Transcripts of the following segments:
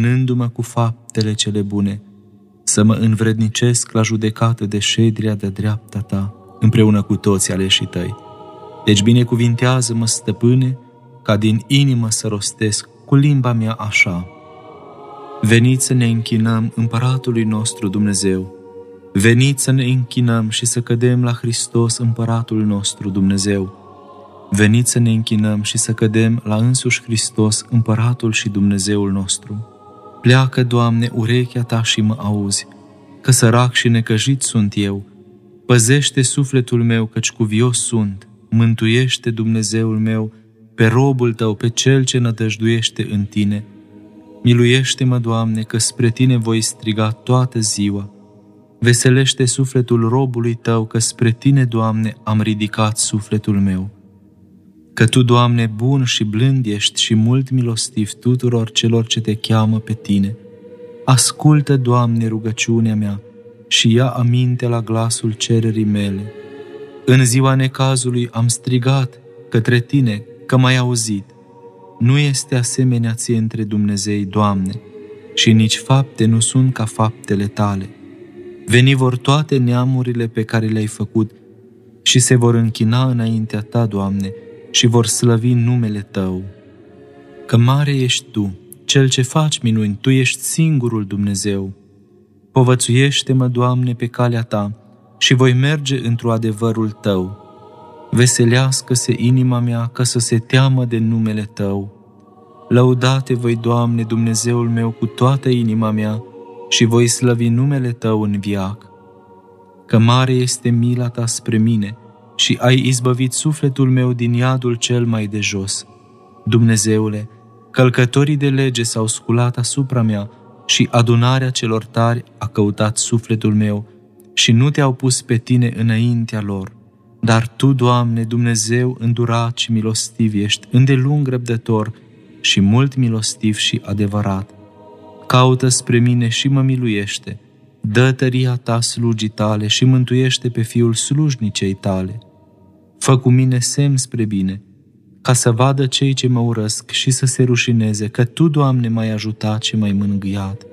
semănându-mă cu faptele cele bune, să mă învrednicesc la judecată de ședria de dreapta ta, împreună cu toți aleșii tăi. Deci binecuvintează-mă, Stăpâne, ca din inimă să rostesc cu limba mea așa: veniți să ne închinăm Împăratului nostru Dumnezeu, veniți să ne închinăm și să cădem la Hristos Împăratul nostru Dumnezeu, veniți să ne închinăm și să cădem la însuși Hristos Împăratul și Dumnezeul nostru. Pleacă, Doamne, urechea ta și mă auzi, că sărac și necăjit sunt eu. Păzește sufletul meu, căci cuvios sunt. Mântuiește, Dumnezeul meu, pe robul tău, pe cel ce nădăjduiește în tine. Miluiește-mă, Doamne, că spre tine voi striga toată ziua. Veselește sufletul robului tău, că spre tine, Doamne, am ridicat sufletul meu. Că tu, Doamne, bun și blând ești și mult milostiv tuturor celor ce te cheamă pe tine. Ascultă, Doamne, rugăciunea mea și ia aminte la glasul cererii mele. În ziua necazului am strigat către tine, că m-ai auzit. Nu este asemenea ție între Dumnezei, Doamne, și nici fapte nu sunt ca faptele tale. Veni vor toate neamurile pe care le-ai făcut și se vor închina înaintea ta, Doamne, și vor slăvi numele tău. Că mare ești tu, cel ce faci minuni, tu ești singurul Dumnezeu. Povățuiește-mă, Doamne, pe calea ta și voi merge într-o adevărul tău. Veselească-se inima mea ca să se teamă de numele tău. Lăudate voi, Doamne, Dumnezeul meu, cu toată inima mea și voi slăvi numele tău în viac. Că mare este mila ta spre mine și ai izbăvit sufletul meu din iadul cel mai de jos. Dumnezeule, călcătorii de lege s-au sculat asupra mea și adunarea celor tari a căutat sufletul meu și nu te-au pus pe tine înaintea lor. Dar tu, Doamne, Dumnezeu îndurat și milostiv ești, îndelung răbdător și mult milostiv și adevărat. Caută spre mine și mă miluiește. Dă tăria ta slugii tale și mântuiește pe fiul slujnicei tale. Fă cu mine semn spre bine, ca să vadă cei ce mă urăsc și să se rușineze, că tu, Doamne, m-ai ajutat și m-ai mângâiat.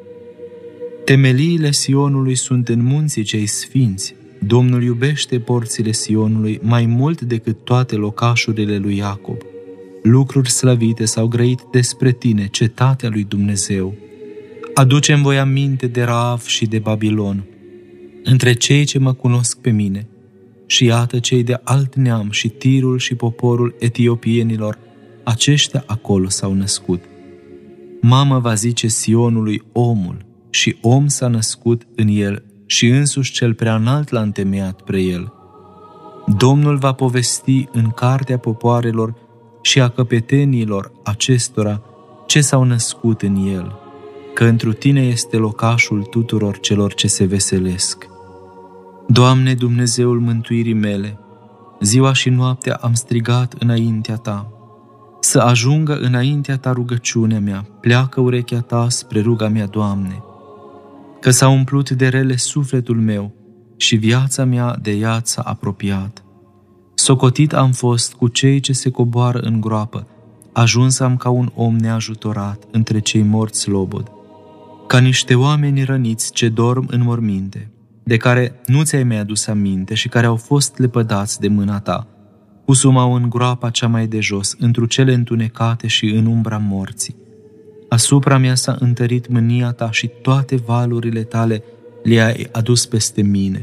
Temeliile Sionului sunt în munții cei sfinți. Domnul iubește porțile Sionului mai mult decât toate locașurile lui Iacob. Lucruri slăvite s-au grăit despre tine, cetatea lui Dumnezeu. Aducem voi aminte de Raav și de Babilon, între cei ce mă cunosc pe mine, și iată cei de alt neam și Tirul și poporul etiopienilor, aceștia acolo s-au născut. Mamă va zice Sionului omul, și om s-a născut în el, și însuși cel prea înalt l-a întemeiat pre el. Domnul va povesti în cartea popoarelor și a căpetenilor acestora ce s-au născut în el, că întru tine este locașul tuturor celor ce se veselesc. Doamne, Dumnezeul mântuirii mele, ziua și noaptea am strigat înaintea ta. Să ajungă înaintea ta rugăciunea mea, pleacă urechea ta spre ruga mea, Doamne. Că s-a umplut de rele sufletul meu și viața mea de ea s-a apropiat. Socotit am fost cu cei ce se coboară în groapă, ajuns am ca un om neajutorat între cei morți slobod, ca niște oameni răniți ce dorm în morminte, de care nu ți-ai mai adus aminte și care au fost lepădați de mâna ta, pusumau în groapa cea mai de jos, întru cele întunecate și în umbra morții. Asupra mea s-a întărit mânia ta și toate valurile tale le-ai adus peste mine.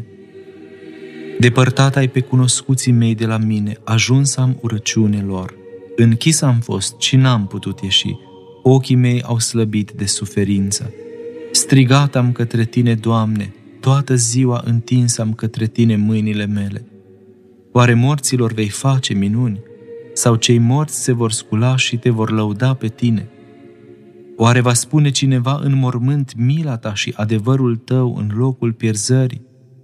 Depărtat ai pe cunoscuții mei de la mine, ajuns am urăciune lor. Închis am fost și n-am putut ieși, ochii mei au slăbit de suferință. Strigat am către tine, Doamne, toată ziua întins am către tine mâinile mele. Oare morților vei face minuni? Sau cei morți se vor scula și te vor lăuda pe tine? Oare va spune cineva în mormânt mila ta și adevărul tău în locul pierzării?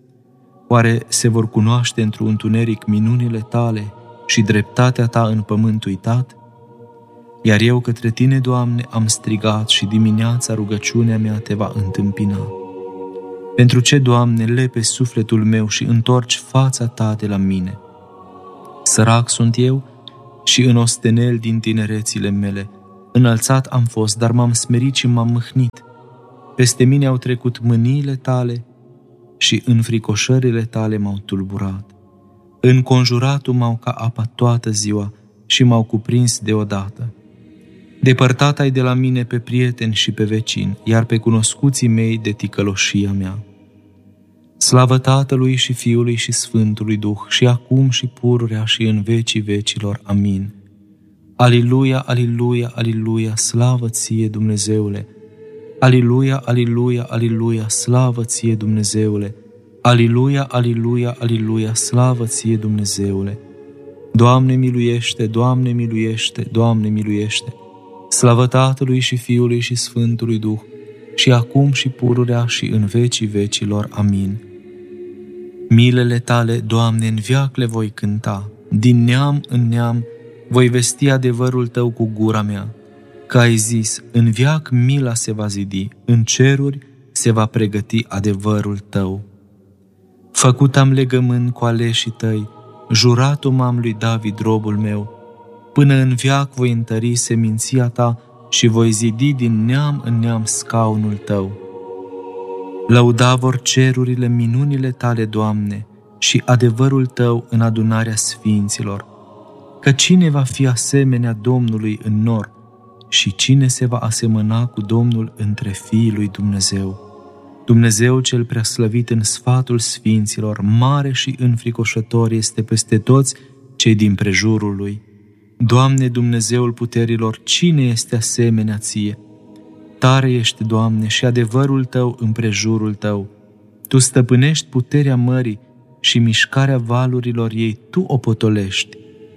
Oare se vor cunoaște într-un întuneric minunile tale și dreptatea ta în pământ uitat? Iar eu către tine, Doamne, am strigat și dimineața rugăciunea mea te va întâmpina. Pentru ce, Doamne, lepe sufletul meu și întorci fața ta de la mine? Sărac sunt eu și în ostenel din tinerețile mele, Înălțat am fost, dar m-am smerit și m-am mâhnit. Peste mine au trecut mâniile tale și înfricoșările tale m-au tulburat. Înconjuratul m-au ca apa toată ziua și m-au cuprins deodată. Depărtat ai de la mine pe prieteni și pe vecini, iar pe cunoscuții mei de ticăloșia mea. Slavă Tatălui și Fiului și Sfântului Duh, și acum și pururea și în vecii vecilor. Amin. Aliluia, aliluia, aliluia, slavă ție, Dumnezeule! Aliluia, aliluia, aliluia, slavă ție, Dumnezeule! Aliluia, aliluia, aliluia, slavă ție, Dumnezeule! Doamne miluiește, Doamne miluiește, Doamne miluiește! Slavă Tatălui și Fiului și Sfântului Duh, și acum și pururea și în vecii vecilor. Amin. Milele tale, Doamne, în veac le voi cânta, din neam în neam voi vesti adevărul tău cu gura mea, că ai zis, în veac mila se va zidi, în ceruri se va pregăti adevărul tău. Făcut am legământ cu aleșii tăi, juratul m-am lui David, robul meu, până în veac voi întări seminția ta și voi zidi din neam în neam scaunul tău. Lăuda vor cerurile minunile tale, Doamne, și adevărul tău în adunarea sfinților. Că cine va fi asemenea Domnului în nor și cine se va asemăna cu Domnul între fiii lui Dumnezeu? Dumnezeu cel preaslăvit în sfatul sfinților, mare și înfricoșător este peste toți cei din prejurul lui. Doamne, Dumnezeul puterilor, cine este asemenea ție? Tare ești, Doamne, și adevărul tău împrejurul tău. Tu stăpânești puterea mării și mișcarea valurilor ei, tu o potolești.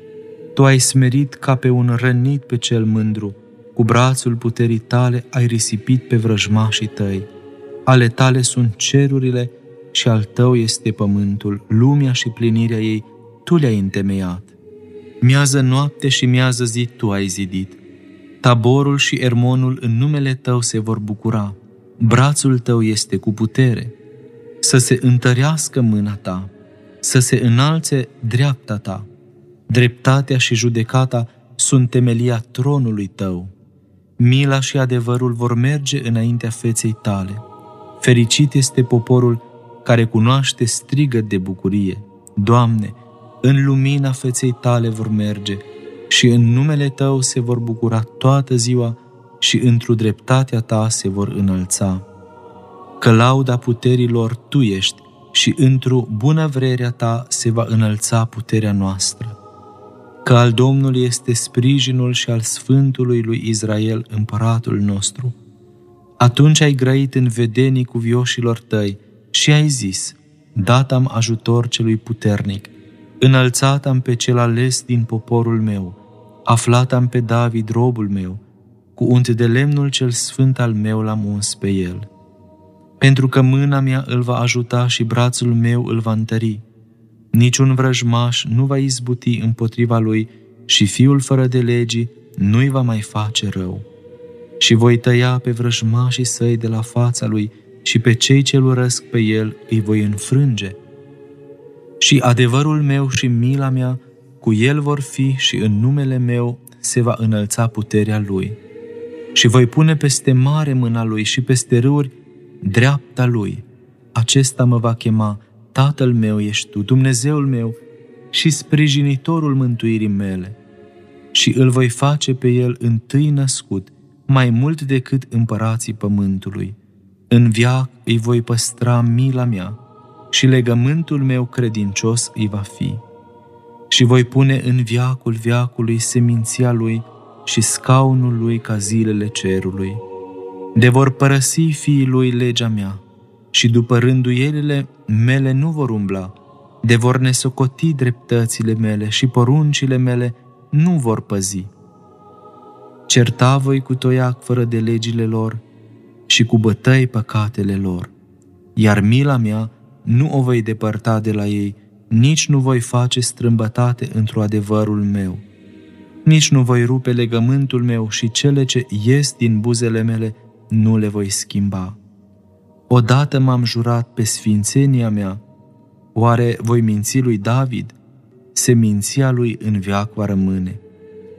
Tu ai smerit ca pe un rănit pe cel mândru, cu brațul puterii tale ai risipit pe vrăjmașii tăi. Ale tale sunt cerurile și al tău este pământul, lumea și plinirea ei, tu le-ai întemeiat. Miază noapte și miază zi tu ai zidit. Taborul și Ermonul în numele tău se vor bucura. Brațul tău este cu putere. Să se întărească mâna ta, să se înalțe dreapta ta. Dreptatea și judecata sunt temelia tronului tău. Mila și adevărul vor merge înaintea feței tale. Fericit este poporul care cunoaște strigăt de bucurie. Doamne, în lumina feței tale vor merge și în numele tău se vor bucura toată ziua și într-o dreptatea ta se vor înălța. Că lauda puterilor tu ești și într-o bunăvrerea ta se va înălța puterea noastră. Că al Domnului este sprijinul și al Sfântului lui Israel, împăratul nostru. Atunci ai grăit în vedenii cuvioșilor tăi și ai zis, dat am ajutor celui puternic, înălțat am pe cel ales din poporul meu, aflat am pe David, robul meu, cu unt de lemnul cel sfânt al meu l-am uns pe el. Pentru că mâna mea îl va ajuta și brațul meu îl va întări. Niciun vrăjmaș nu va izbuti împotriva lui și fiul fără de legii nu-i va mai face rău. Și voi tăia pe vrăjmașii săi de la fața lui și pe cei ce-l urăsc pe el îi voi înfrânge. Și adevărul meu și mila mea cu el vor fi și în numele meu se va înălța puterea lui. Și voi pune peste mare mâna lui și peste râuri dreapta lui. Acesta mă va chema, Tatăl meu ești tu, Dumnezeul meu și sprijinitorul mântuirii mele. Și îl voi face pe el întâi născut, mai mult decât împărații pământului. În veac îi voi păstra mila mea și legământul meu credincios îi va fi. Și voi pune în veacul veacului seminția lui și scaunul lui ca zilele cerului. De vor părăsi fiii lui legea mea și după rânduielile mele nu vor umbla, de vor nesocoti dreptățile mele și poruncile mele nu vor păzi. Certa voi cu toiac fără de legile lor și cu bătăi păcatele lor, iar mila mea nu o voi depărta de la ei, nici nu voi face strâmbătate într-o adevărul meu. Nici nu voi rupe legământul meu și cele ce ies din buzele mele nu le voi schimba. Odată m-am jurat pe sfințenia mea, oare voi minți lui David? Seminția lui în veac va rămâne.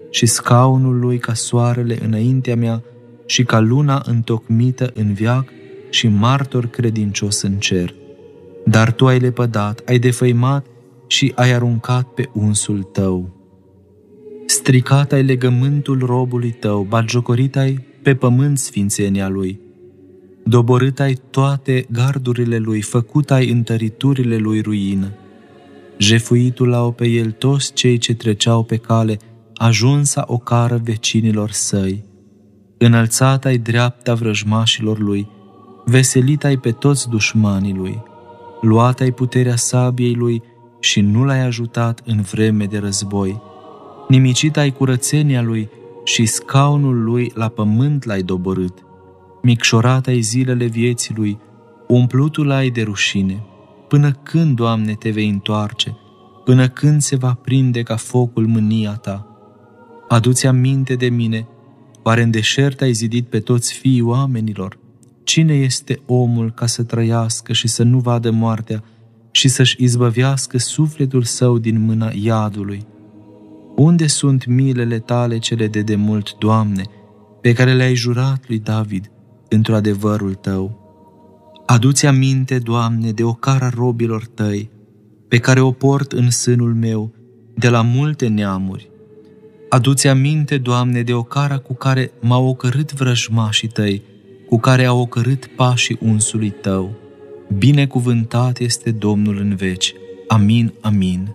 și scaunul lui ca soarele înaintea mea și ca luna întocmită în veac și martor credincios în cer. Dar tu ai lepădat, ai defăimat și ai aruncat pe unsul tău. Stricat ai legământul robului tău, batjocorit ai pe pământ sfințenia lui. Doborât ai toate gardurile lui, făcut ai întăriturile lui ruină. Jefuitul au pe el toți cei ce treceau pe cale, ajunsa ocară vecinilor săi. Înălțat ai dreapta vrăjmașilor lui, veselit ai pe toți dușmanii lui. Luat ai puterea sabiei lui și nu l-ai ajutat în vreme de război. Nimicit ai curățenia lui și scaunul lui la pământ l-ai doborât. Micșorat ai zilele vieții lui, umplutul ai de rușine. Până când, Doamne, te vei întoarce? Până când se va prinde ca focul mânia ta? Adu-ți aminte de mine, oare în deșert ai zidit pe toți fiii oamenilor? Cine este omul ca să trăiască și să nu vadă moartea și să-și izbăvească sufletul său din mâna iadului? Unde sunt milele tale cele de demult, Doamne, pe care le-ai jurat lui David într-o adevărul tău? Adu-ți aminte, Doamne, de ocara robilor tăi, pe care o port în sânul meu de la multe neamuri. Adu-ți aminte, Doamne, de ocara cu care m-au ocărât vrăjmașii tăi, cu care au ocărât pașii unsului tău. Binecuvântat este Domnul în veci. Amin, amin.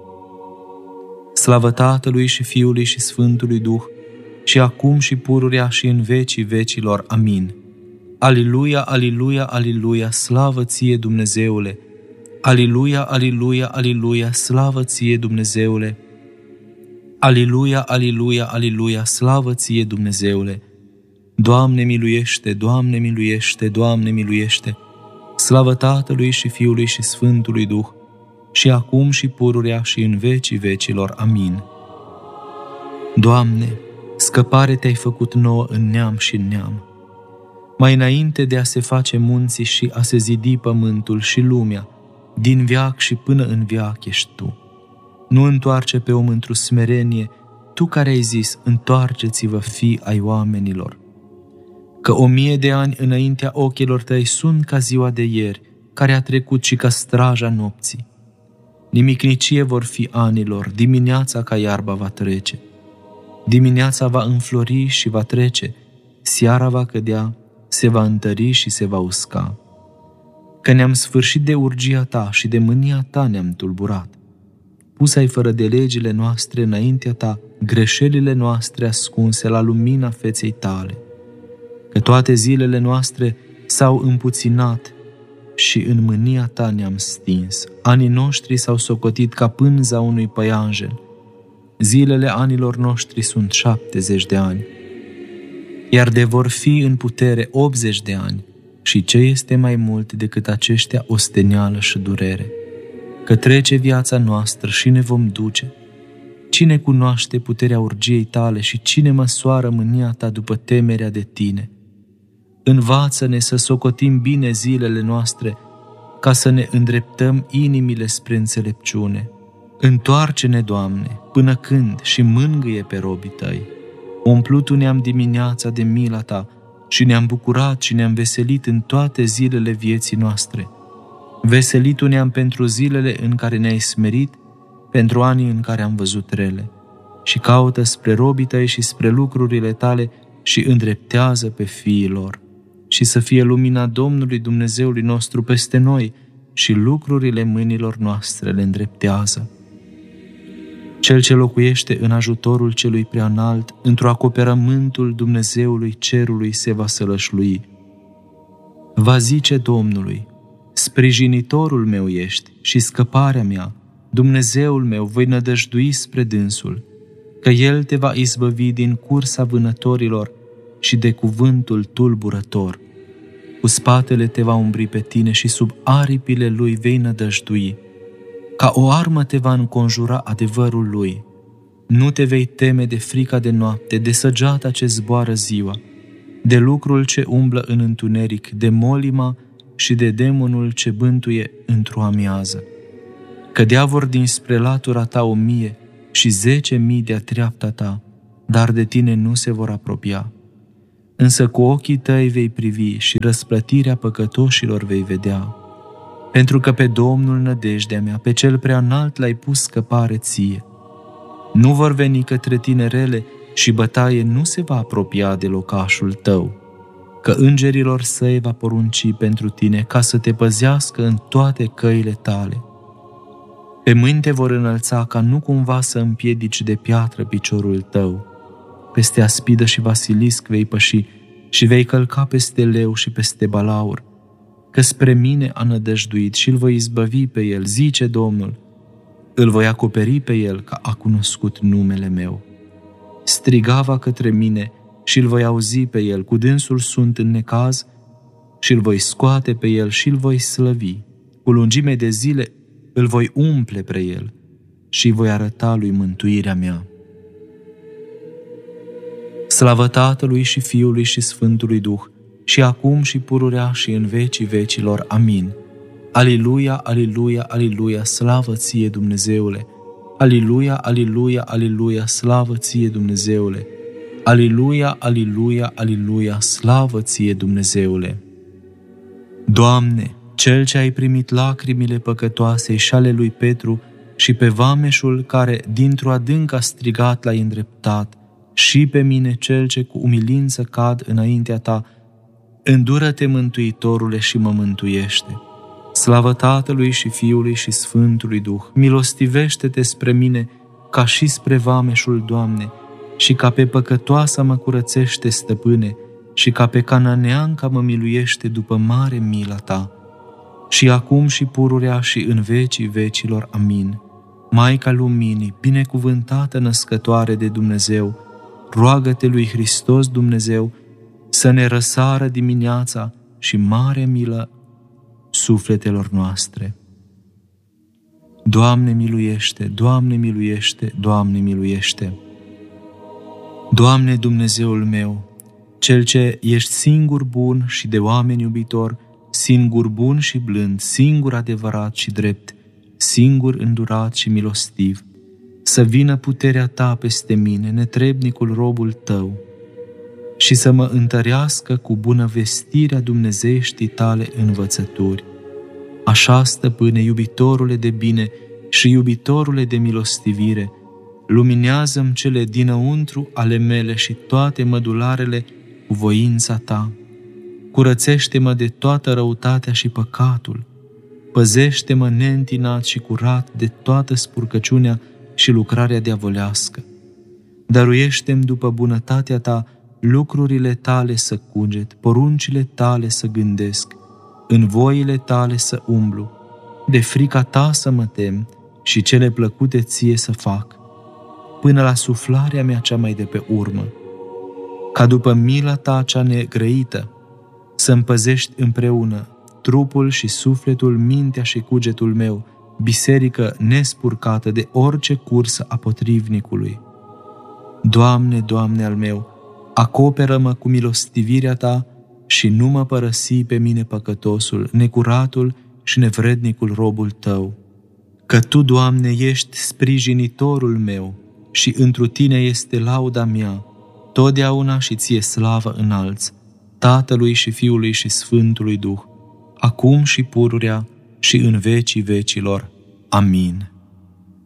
Slavă Tatălui și Fiului și Sfântului Duh, și acum și pururea și în vecii vecilor. Amin. Aliluia, aliluia, aliluia, slavă ție, Dumnezeule! Aliluia, aliluia, aliluia, slavă ție, Dumnezeule! Aliluia, aliluia, aliluia, slavă ție, Dumnezeule! Doamne miluiește, Doamne miluiește, Doamne miluiește! Slavă Tatălui și Fiului și Sfântului Duh, și acum și pururea și în vecii vecilor. Amin. Doamne, scăpare te-ai făcut nouă în neam și în neam. Mai înainte de a se face munții și a se zidi pământul și lumea, din veac și până în veac ești Tu. Nu întoarce pe om într-o smerenie, Tu care ai zis, întoarceți-vă, fii ai oamenilor. Că 1000 de ani înaintea ochilor tăi sunt ca ziua de ieri, care a trecut și ca straja nopții. Nimicnicie vor fi anilor, dimineața ca iarba va trece. Dimineața va înflori și va trece, seara va cădea, se va întări și se va usca. Că ne-am sfârșit de urgia Ta și de mânia Ta ne-am tulburat. Pus ai fără de legile noastre înaintea Ta, greșelile noastre ascunse la lumina feței Tale. Că toate zilele noastre s-au împuținat și în mânia Ta ne-am stins. Anii noștri s-au socotit ca pânza unui păianjen. Zilele anilor noștri sunt 70 de ani. Iar de vor fi în putere 80 de ani, și ce este mai mult decât aceștia osteneală și durere? Că trece viața noastră și ne vom duce. Cine cunoaște puterea urgiei Tale și cine măsoară mânia Ta după temerea de Tine? Învață-ne să socotim bine zilele noastre, ca să ne îndreptăm inimile spre înțelepciune. Întoarce-ne, Doamne, până când și mângâie pe robii Tăi. Umplut ne-am dimineața de mila Ta și ne-am bucurat și ne-am veselit în toate zilele vieții noastre. Veselitul ne-am pentru zilele în care ne-ai smerit, pentru anii în care am văzut rele. Și caută spre robii Tăi și spre lucrurile Tale și îndreptează pe fiii lor. Și să fie lumina Domnului Dumnezeului nostru peste noi și lucrurile mâinilor noastre le îndreptează. Cel ce locuiește în ajutorul celui preanalt, într-o acoperământul Dumnezeului cerului se va sălășlui. Va zice Domnului, sprijinitorul meu ești și scăparea mea, Dumnezeul meu, voi nădăjdui spre dânsul, că El te va izbăvi din cursa vânătorilor și de cuvântul tulburător. Cu spatele te va umbri pe tine și sub aripile Lui vei nădăjdui. Ca o armă te va înconjura adevărul Lui. Nu te vei teme de frica de noapte, de săgeata ce zboară ziua, de lucrul ce umblă în întuneric, de molima și de demonul ce bântuie într-o amiază. Cădea vor dinspre latura ta 1000 și 10.000 de-a treapta ta, dar de tine nu se vor apropia. Însă cu ochii tăi vei privi și răsplătirea păcătoșilor vei vedea. Pentru că pe Domnul nădejdea mea, pe cel prea înalt l-ai pus scăpare ție. Nu vor veni către tine rele și bătaie nu se va apropia de locașul tău, că îngerilor săi va porunci pentru tine ca să te păzească în toate căile tale. Pe mâini te vor înălța ca nu cumva să împiedici de piatră piciorul tău. Peste aspidă și vasilisc vei păși și vei călca peste leu și peste balaur, că spre mine a nădăjduit și îl voi izbăvi pe el, zice Domnul. Îl voi acoperi pe el că a cunoscut numele meu. Striga va către mine și îl voi auzi pe el, cu dânsul sunt în necaz și îl voi scoate pe el și îl voi slăvi. Cu lungime de zile îl voi umple pre el și voi arăta lui mântuirea mea. Slavă Tatălui și Fiului și Sfântului Duh, și acum și pururea și în vecii vecilor. Amin. Aliluia, aliluia, aliluia, slavă ție, Dumnezeule! Aliluia, aliluia, aliluia, slavă ție, Dumnezeule! Aliluia, aliluia, aliluia, slavă ție, Dumnezeule! Doamne, Cel ce ai primit lacrimile păcătoase și ale lui Petru și pe vameșul care dintr-o adânc a strigat l-ai îndreptat, și pe mine, Cel ce cu umilință cad înaintea ta, îndură-te, Mântuitorule, și mă mântuiește. Slavă Tatălui și Fiului și Sfântului Duh, milostivește-te spre mine ca și spre vameșul, Doamne, și ca pe păcătoasa mă curățește, Stăpâne, și ca pe cananeanca mă miluiește după mare mila ta. Și acum și pururea și în vecii vecilor. Amin. Maica Luminii, binecuvântată născătoare de Dumnezeu, roagă-te lui Hristos Dumnezeu să ne răsară dimineața și mare milă sufletelor noastre. Doamne miluiește, Doamne miluiește, Doamne miluiește. Doamne Dumnezeul meu, Cel ce ești singur bun și de oameni iubitor, singur bun și blând, singur adevărat și drept, singur îndurat și milostiv, să vină puterea ta peste mine, netrebnicul robul tău, și să mă întărească cu bunăvestirea dumnezeieștii tale învățături. Așa, Stăpâne, iubitorule de bine și iubitorule de milostivire, luminează-mi cele dinăuntru ale mele și toate mădularele cu voința ta. Curățește-mă de toată răutatea și păcatul. Păzește-mă neîntinat și curat de toată spurcăciunea și lucrarea diavolească. Dăruiește-mi după bunătatea ta lucrurile tale să cuget, poruncile tale să gândesc, în voile tale să umblu, de frica ta să mă tem și cele plăcute ție să fac, până la suflarea mea cea mai de pe urmă, ca după mila ta cea negrăită să-mi păzești împreună trupul și sufletul, mintea și cugetul meu, biserică nespurcată de orice cursă a potrivnicului. Doamne, Doamne al meu, acoperă-mă cu milostivirea ta și nu mă părăsi pe mine păcătosul, necuratul și nevrednicul robul tău. Că tu, Doamne, ești sprijinitorul meu și întru tine este lauda mea, totdeauna și ție slavă înalți, Tatălui și Fiului și Sfântului Duh, acum și pururea și în vecii vecilor. Amin.